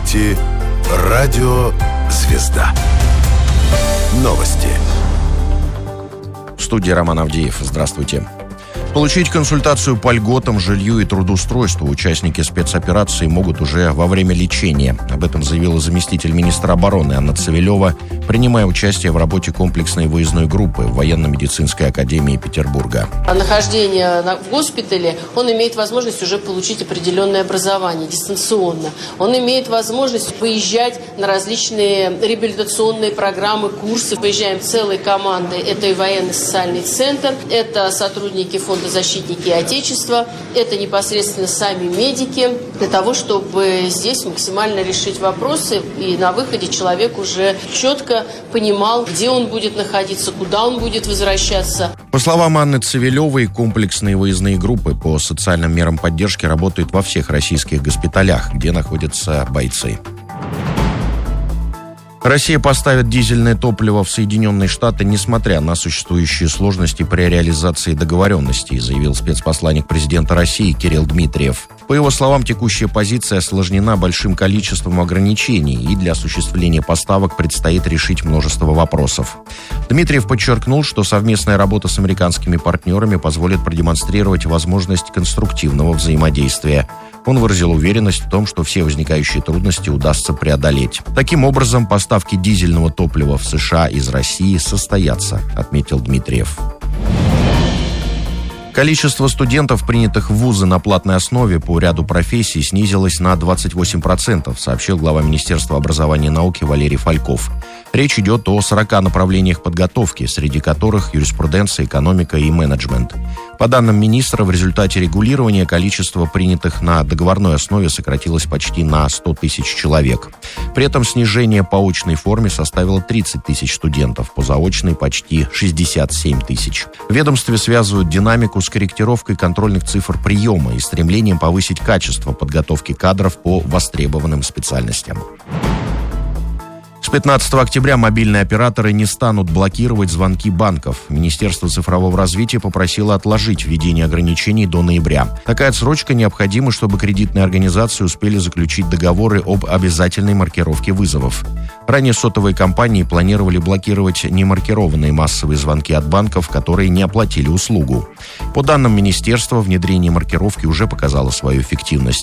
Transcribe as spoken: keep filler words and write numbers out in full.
слушаете «Радио Звезда». Новости. В студии Роман Авдеев. Здравствуйте. Получить консультацию по льготам, жилью и трудоустройству участники спецоперации могут уже во время лечения. Об этом заявила заместитель министра обороны Анна Цивилева, принимая участие в работе комплексной выездной группы в военно-медицинской академии Петербурга. Нахождение в госпитале, он имеет возможность уже получить определенное образование дистанционно. Он имеет возможность выезжать на различные реабилитационные программы, курсы. Выезжаем целой командой. Это и военный социальный центр, это сотрудники фонда «Защитники Отечества», это непосредственно сами медики, для того, чтобы здесь максимально решить вопросы, и на выходе человек уже четко понимал, где он будет находиться, куда он будет возвращаться. По словам Анны Цивилевой, комплексные выездные группы по социальным мерам поддержки работают во всех российских госпиталях, где находятся бойцы. Россия поставит дизельное топливо в Соединенные Штаты, несмотря на существующие сложности при реализации договоренностей, заявил спецпосланник президента России Кирилл Дмитриев. По его словам, текущая позиция осложнена большим количеством ограничений, и для осуществления поставок предстоит решить множество вопросов. Дмитриев подчеркнул, что совместная работа с американскими партнерами позволит продемонстрировать возможность конструктивного взаимодействия. Он выразил уверенность в том, что все возникающие трудности удастся преодолеть. Таким образом, поставки дизельного топлива в США из России состоятся, отметил Дмитриев. Количество студентов, принятых в вузы на платной основе по ряду профессий, снизилось на двадцать восемь процентов, сообщил глава Министерства образования и науки Валерий Фальков. Речь идет о сорока направлениях подготовки, среди которых юриспруденция, экономика и менеджмент. По данным министра, в результате регулирования количество принятых на договорной основе сократилось почти на сто тысяч человек. При этом снижение по очной форме составило тридцать тысяч студентов, по заочной почти шестьдесят семь тысяч. В ведомстве связывают динамику с корректировкой контрольных цифр приема и стремлением повысить качество подготовки кадров по востребованным специальностям. С пятнадцатого октября мобильные операторы не станут блокировать звонки банков. Министерство цифрового развития попросило отложить введение ограничений до ноября. Такая отсрочка необходима, чтобы кредитные организации успели заключить договоры об обязательной маркировке вызовов. Ранее сотовые компании планировали блокировать немаркированные массовые звонки от банков, которые не оплатили услугу. По данным министерства, внедрение маркировки уже показало свою эффективность.